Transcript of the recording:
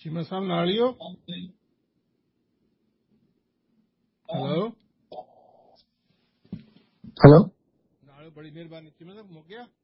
चीमा साहब नाड़ियो hello hello नाड़ियो बड़ी मेहरबानी चीमा साहब हो गया